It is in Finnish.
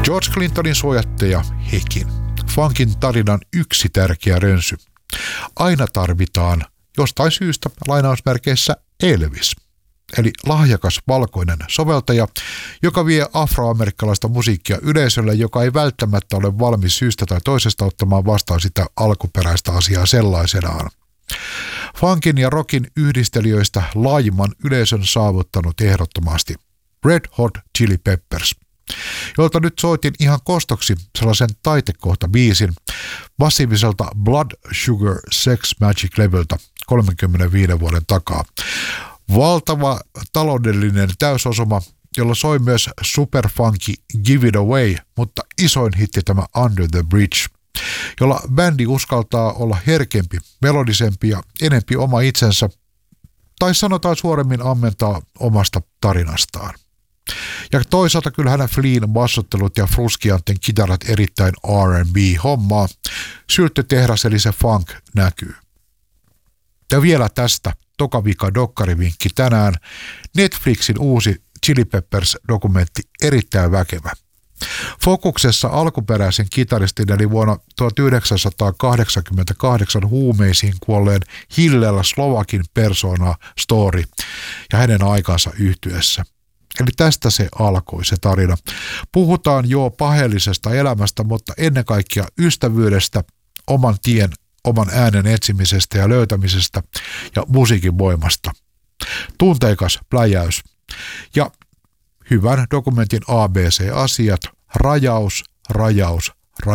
George Clintonin suojattaja hekin. Funkin tarinan yksi tärkeä rönsy. Aina tarvitaan jostain syystä lainausmerkeissä Elvis, eli lahjakas valkoinen soveltaja, joka vie afroamerikkalaista musiikkia yleisölle, joka ei välttämättä ole valmis syystä tai toisesta ottamaan vastaan sitä alkuperäistä asiaa sellaisenaan. Funkin ja rockin yhdistelijöistä laajimman yleisön saavuttanut ehdottomasti Red Hot Chili Peppers, jolta nyt soitin ihan kostoksi sellaisen taitekohta-biisin massiiviselta Blood Sugar Sex Magic-levyltä 35 vuoden takaa. Valtava taloudellinen täysosuma, jolla soi myös superfunky Give It Away, mutta isoin hitti tämä Under the Bridge, jolla bändi uskaltaa olla herkempi, melodisempi ja enempi oma itsensä, tai sanotaan suoremmin ammentaa omasta tarinastaan. Ja toisaalta kyllähän Flynn bassottelut ja Fruscianten kitarat erittäin R&B-hommaa. Sylttytehdas eli se funk näkyy. Ja vielä tästä tokavika dokkarivinkki tänään. Netflixin uusi Chili Peppers-dokumentti erittäin väkevä. Fokuksessa alkuperäisen kitaristin eli vuonna 1988 huumeisiin kuolleen Hillel Slovakin persona story ja hänen aikansa yhtyessä. Eli tästä se alkoi se tarina. Puhutaan jo paheellisesta elämästä, mutta ennen kaikkea ystävyydestä, oman tien, oman äänen etsimisestä ja löytämisestä ja musiikin voimasta. Tunteikas pläjäys ja hyvän dokumentin ABC-asiat, rajaus, rajaus,